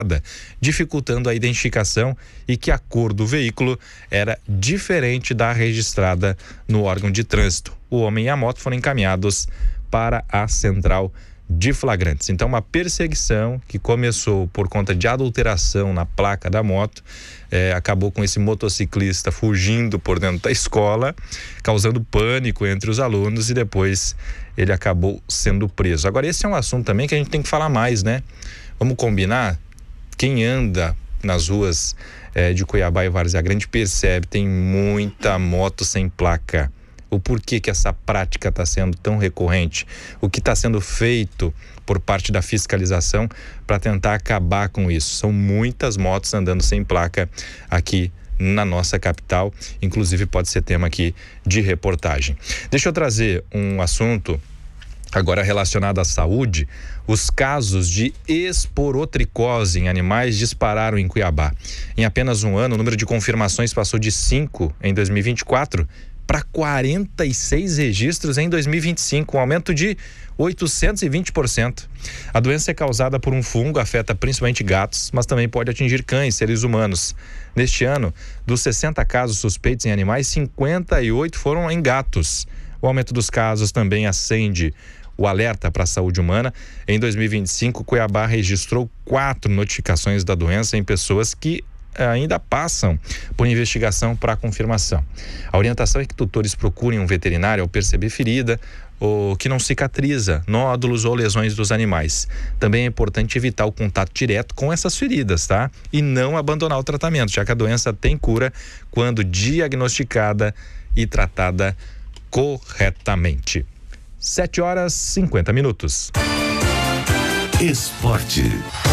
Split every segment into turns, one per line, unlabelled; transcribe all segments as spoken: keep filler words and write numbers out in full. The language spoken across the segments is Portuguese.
dificultando a identificação e que a cor do veículo era diferente da registrada no órgão de trânsito. O homem e a moto foram encaminhados para a central de flagrantes. Então, uma perseguição que começou por conta de adulteração na placa da moto, eh, acabou com esse motociclista fugindo por dentro da escola, causando pânico entre os alunos, e depois ele acabou sendo preso. Agora, esse é um assunto também que a gente tem que falar mais, né? Vamos combinar? Quem anda nas ruas eh, de Cuiabá e Várzea Grande percebe, tem muita moto sem placa. O porquê que essa prática está sendo tão recorrente, o que está sendo feito por parte da fiscalização para tentar acabar com isso. São muitas motos andando sem placa aqui na nossa capital, inclusive pode ser tema aqui de reportagem. Deixa eu trazer um assunto agora relacionado à saúde. Os casos de esporotricose em animais dispararam em Cuiabá. Em apenas um ano, o número de confirmações passou de cinco em dois mil e vinte e quatro para quarenta e seis registros em dois mil e vinte e cinco, um aumento de oitocentos e vinte por cento. A doença é causada por um fungo, afeta principalmente gatos, mas também pode atingir cães, seres humanos. Neste ano, dos sessenta casos suspeitos em animais, cinquenta e oito foram em gatos. O aumento dos casos também acende o alerta para a saúde humana. Em dois mil e vinte e cinco, Cuiabá registrou quatro notificações da doença em pessoas que ainda passam por investigação para confirmação. A orientação é que tutores procurem um veterinário ao perceber ferida ou que não cicatriza, nódulos ou lesões dos animais. Também é importante evitar o contato direto com essas feridas, tá? E não abandonar o tratamento, já que a doença tem cura quando diagnosticada e tratada corretamente. sete horas e cinquenta minutos.
Esporte.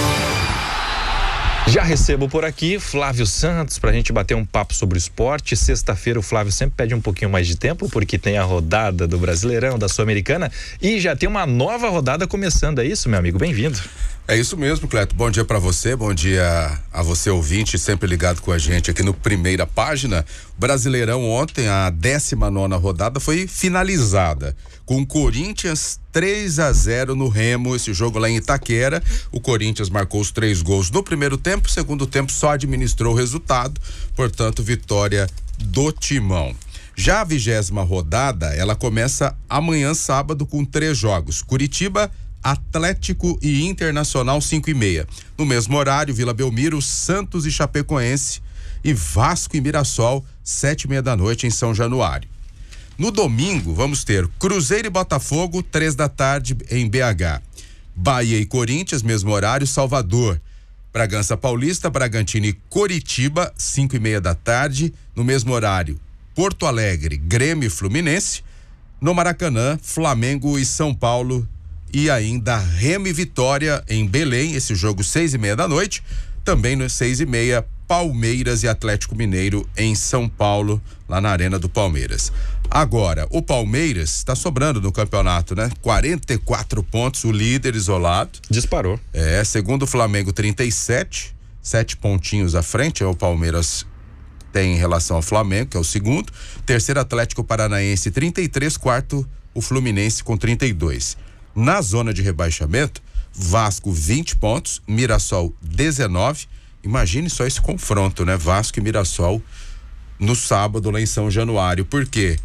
Já recebo por aqui Flávio Santos para a gente bater um papo sobre o esporte. Sexta-feira o Flávio sempre pede um pouquinho mais de tempo, porque tem a rodada do Brasileirão, da Sul-Americana, e já tem uma nova rodada começando. É isso, meu amigo? Bem-vindo.
É isso mesmo, Cleto. Bom dia para você, bom dia a você ouvinte, sempre ligado com a gente aqui no Primeira Página. Brasileirão ontem, a décima nona rodada foi finalizada com o Corinthians três a zero no Remo, esse jogo lá em Itaquera. O Corinthians marcou os três gols no primeiro tempo, segundo tempo só administrou o resultado, portanto vitória do Timão. Já a vigésima rodada, ela começa amanhã sábado com três jogos: Curitiba, Atlético e Internacional, cinco e meia. No mesmo horário, Vila Belmiro, Santos e Chapecoense, e Vasco e Mirassol, sete e meia da noite em São Januário. No domingo, vamos ter Cruzeiro e Botafogo, três da tarde em B H. Bahia e Corinthians, mesmo horário, Salvador. Bragança Paulista, Bragantino e Coritiba, cinco e meia da tarde. No mesmo horário, Porto Alegre, Grêmio e Fluminense. No Maracanã, Flamengo e São Paulo. E ainda Remo e Vitória em Belém, esse jogo seis e meia da noite. Também no seis e meia, Palmeiras e Atlético Mineiro em São Paulo, lá na Arena do Palmeiras. Agora, o Palmeiras está sobrando no campeonato, né? quarenta e quatro pontos, o líder isolado.
Disparou.
É, segundo o Flamengo, trinta e sete, sete pontinhos à frente, é o Palmeiras tem em relação ao Flamengo, que é o segundo. Terceiro, Atlético Paranaense, trinta e três, quarto, o Fluminense com trinta e dois. Na zona de rebaixamento, Vasco vinte pontos, Mirassol dezenove. Imagine só esse confronto, né? Vasco e Mirassol no sábado lá em São Januário. Por quê?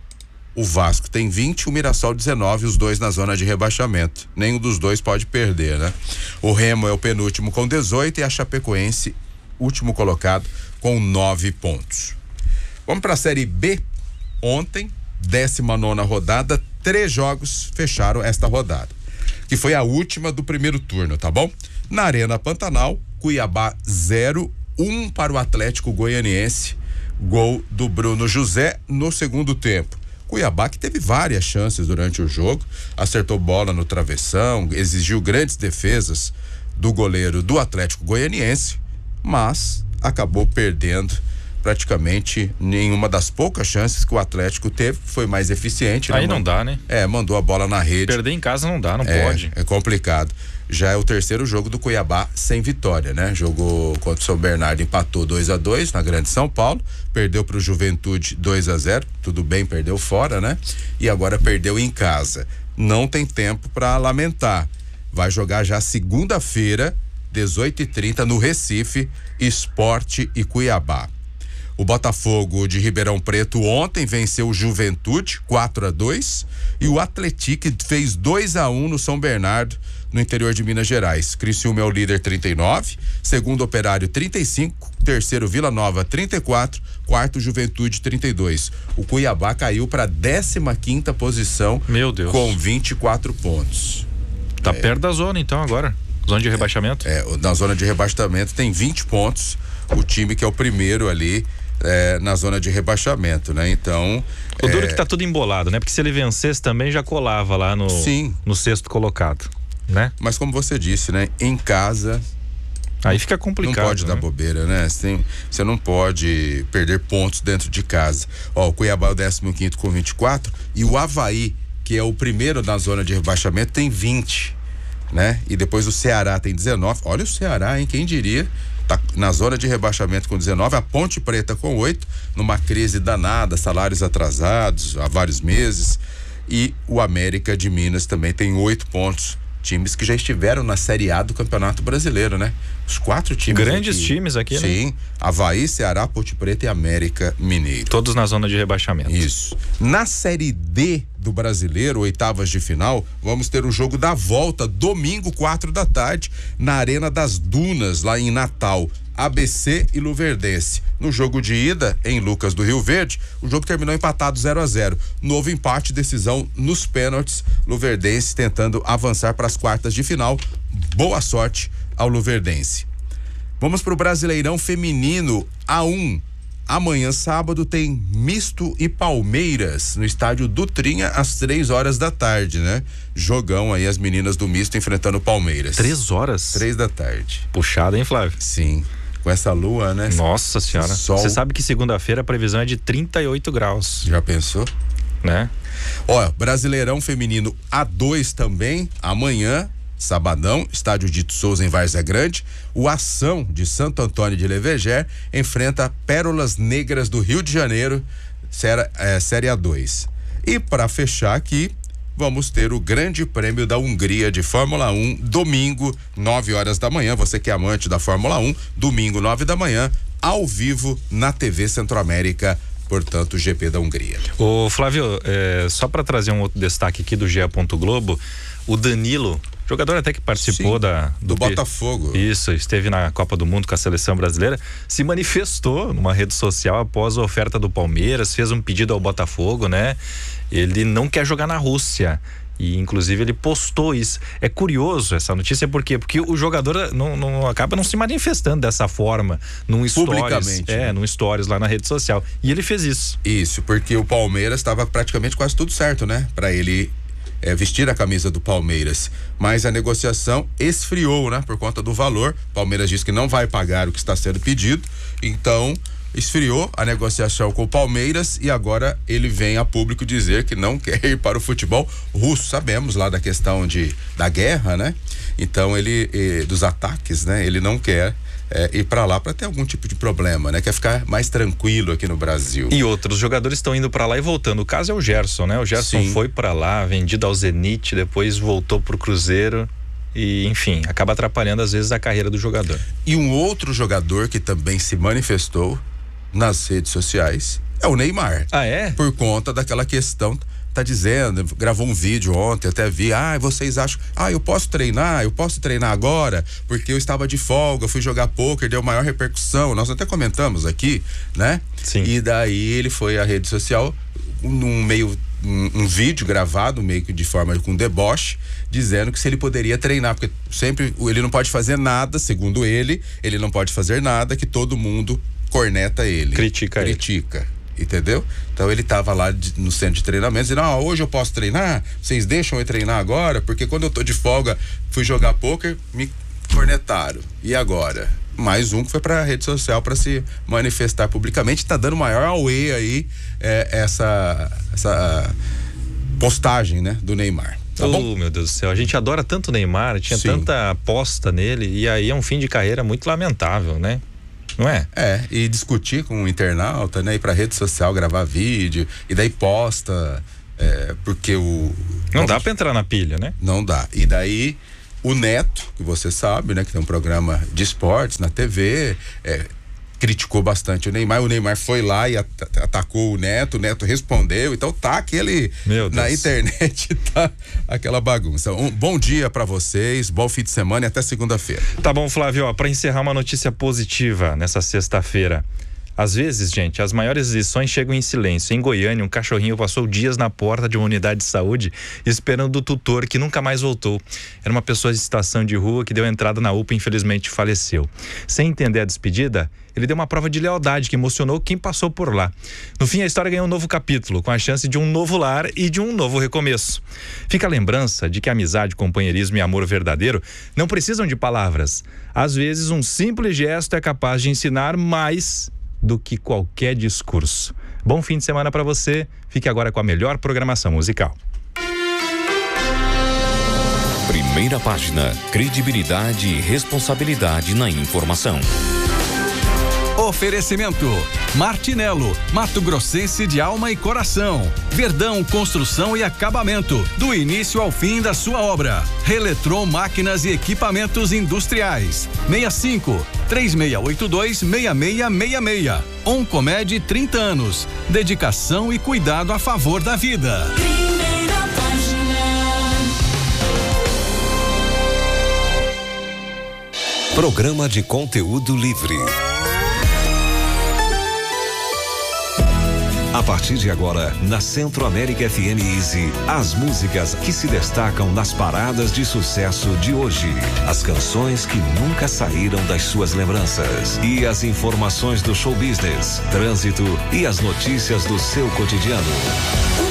O Vasco tem vinte, o Mirassol dezenove, os dois na zona de rebaixamento. Nenhum dos dois pode perder, né? O Remo é o penúltimo com dezoito e a Chapecoense, último colocado, com nove pontos. Vamos para a Série B. Ontem, décima nona rodada, três jogos fecharam esta rodada, que foi a última do primeiro turno, tá bom? Na Arena Pantanal, Cuiabá zero, um para o Atlético Goianiense, gol do Bruno José no segundo tempo. Cuiabá que teve várias chances durante o jogo, acertou bola no travessão, exigiu grandes defesas do goleiro do Atlético Goianiense, mas acabou perdendo praticamente nenhuma das poucas chances que o Atlético teve, foi mais eficiente.
Aí não dá, né?
É, mandou a bola na rede.
Perder em casa não dá, não
é,
pode.
É complicado. Já é o terceiro jogo do Cuiabá sem vitória, né? Jogou contra o São Bernardo, empatou dois a dois na Grande São Paulo, perdeu pro Juventude dois a zero, tudo bem, perdeu fora, né? E agora perdeu em casa. Não tem tempo para lamentar. Vai jogar já segunda-feira dezoito e trinta no Recife, Sport e Cuiabá. O Botafogo de Ribeirão Preto ontem venceu o Juventude quatro a dois e o Atlético fez dois a um no São Bernardo, no interior de Minas Gerais. Criciúma é o líder trinta e nove, segundo Operário trinta e cinco, terceiro Vila Nova trinta e quatro, quarto Juventude trinta e dois. O Cuiabá caiu para a décima quinta posição.
Meu Deus.
Com vinte e quatro pontos.
Tá é, perto da zona então agora. Zona de rebaixamento?
É, é, na zona de rebaixamento tem vinte pontos. O time que é o primeiro ali é, na zona de rebaixamento, né? Então.
O duro
é...
que tá tudo embolado, né? Porque se ele vencesse também já colava lá no,
Sim.
no sexto colocado, né?
Mas como você disse, né? Em casa.
Aí fica complicado.
Não pode
né?
dar bobeira, né? Você, você não pode perder pontos dentro de casa. Ó, o Cuiabá é o décimo quinto com vinte e quatro e o Avaí, que é o primeiro na zona de rebaixamento, tem vinte, né? E depois o Ceará tem dezenove. Olha o Ceará, hein? Quem diria? Tá na zona de rebaixamento com dezenove, a Ponte Preta com oito, numa crise danada, salários atrasados há vários meses. E o América de Minas também tem oito pontos. Times que já estiveram na Série A do Campeonato Brasileiro, né? Os quatro times.
Grandes
aqui,
times aqui,
sim,
né?
Sim. Avaí, Ceará, Ponte Preta e América Mineiro.
Todos na zona de rebaixamento.
Isso. Na Série D do Brasileiro, oitavas de final, vamos ter o jogo da volta, domingo, quatro da tarde, na Arena das Dunas, lá em Natal. A B C e Luverdense. No jogo de ida, em Lucas do Rio Verde, o jogo terminou empatado zero a zero. Novo empate, decisão nos pênaltis. Luverdense tentando avançar para as quartas de final. Boa sorte ao Luverdense. Vamos para o Brasileirão Feminino A um. Amanhã, sábado, tem Misto e Palmeiras no estádio Dutrinha às três horas da tarde, né? Jogão aí, as meninas do Misto enfrentando o Palmeiras.
Três horas?
Três da tarde.
Puxado, hein, Flávio?
Sim. Com essa lua, né?
Nossa senhora. Você sabe que segunda-feira a previsão é de trinta e oito graus.
Já pensou?
Né?
Ó, Brasileirão Feminino A dois também, amanhã, sabadão, estádio Dito Souza em Várzea Grande. O Ação de Santo Antônio de Leveger enfrenta Pérolas Negras do Rio de Janeiro, série, é, série A dois. E para fechar aqui, vamos ter o Grande Prêmio da Hungria de Fórmula um, domingo, nove horas da manhã. Você que é amante da Fórmula um, domingo, nove da manhã, ao vivo na T V Centro-América, portanto, o G P da Hungria.
Ô Flávio, é, só para trazer um outro destaque aqui do G E. Globo, o Danilo, jogador até que participou Sim, da
do, do Botafogo.
Isso, esteve na Copa do Mundo com a seleção brasileira, se manifestou numa rede social após a oferta do Palmeiras, fez um pedido ao Botafogo, né? Ele não quer jogar na Rússia. E inclusive ele postou isso. É curioso essa notícia, por quê? Porque o jogador não, não acaba não se manifestando dessa forma num stories, é, né? num stories lá na rede social. E ele fez isso.
Isso, porque o Palmeiras estava praticamente quase tudo certo, né? Para ele é, vestir a camisa do Palmeiras. Mas a negociação esfriou, né? Por conta do valor. O Palmeiras diz que não vai pagar o que está sendo pedido. Então, esfriou a negociação com o Palmeiras e agora ele vem a público dizer que não quer ir para o futebol russo. Sabemos lá da questão de, da guerra, né? Então ele, eh, dos ataques, né? Ele não quer eh, ir para lá para ter algum tipo de problema, né? Quer ficar mais tranquilo aqui no Brasil.
E outros jogadores estão indo para lá e voltando. O caso é o Gerson, né? O Gerson Sim. foi para lá, vendido ao Zenit, depois voltou pro Cruzeiro. E, enfim, acaba atrapalhando às vezes a carreira do jogador.
E um outro jogador que também se manifestou nas redes sociais é o Neymar.
Ah, é?
Por conta daquela questão, tá dizendo, gravou um vídeo ontem, até vi, ah, vocês acham, ah, eu posso treinar, eu posso treinar agora, porque eu estava de folga, fui jogar pôquer, deu maior repercussão, nós até comentamos aqui, né?
Sim.
E daí ele foi à rede social, num meio, um, um vídeo gravado, meio que de forma com deboche, dizendo que se ele poderia treinar, porque sempre ele não pode fazer nada, segundo ele, ele não pode fazer nada, que todo mundo corneta ele.
Critica ele.
Critica, entendeu? Então ele tava lá de, no centro de treinamento, dizendo, ah, hoje eu posso treinar? Vocês deixam eu treinar agora? Porque quando eu tô de folga, fui jogar pôquer, me cornetaram. E agora? Mais um que foi pra rede social para se manifestar publicamente, tá dando maior auê aí, é, essa, essa postagem, né, do Neymar. Tá
oh,
bom?
Meu Deus do céu, a gente adora tanto o Neymar, tinha
Sim.
tanta aposta nele, e aí é um fim de carreira muito lamentável, né? Não é?
É, e discutir com o internauta, né? Ir pra rede social gravar vídeo, e daí posta, é, porque o...
Não dá pra entrar na pilha, né?
Não dá. E daí, o Neto, que você sabe, né? Que tem um programa de esportes na T V, é, criticou bastante o Neymar, o Neymar foi lá e at- atacou o Neto, o Neto respondeu, então tá aquele, na internet tá aquela bagunça. Um bom dia pra vocês, bom fim de semana e até segunda-feira.
Tá bom, Flávio, ó, pra encerrar uma notícia positiva nessa sexta-feira. Às vezes, gente, as maiores lições chegam em silêncio. Em Goiânia, um cachorrinho passou dias na porta de uma unidade de saúde esperando o tutor, que nunca mais voltou. Era uma pessoa de situação de rua que deu entrada na U P e infelizmente faleceu. Sem entender a despedida, ele deu uma prova de lealdade que emocionou quem passou por lá. No fim, a história ganhou um novo capítulo, com a chance de um novo lar e de um novo recomeço. Fica a lembrança de que amizade, companheirismo e amor verdadeiro não precisam de palavras. Às vezes, um simples gesto é capaz de ensinar mais do que qualquer discurso. Bom fim de semana para você. Fique agora com a melhor programação musical.
Primeira página, credibilidade e responsabilidade na informação.
Oferecimento Martinello, Mato Grossense de alma e coração. Verdão Construção e Acabamento, do início ao fim da sua obra. Reletron Máquinas e Equipamentos Industriais. seis cinco, três seis oito dois, seis seis seis seis. Oncomed trinta anos. Dedicação e cuidado a favor da vida.
Primeira página.
Programa de conteúdo livre. A partir de agora, na Centro América F M Easy, as músicas que se destacam nas paradas de sucesso de hoje. As canções que nunca saíram das suas lembranças. E as informações do show business, trânsito e as notícias do seu cotidiano.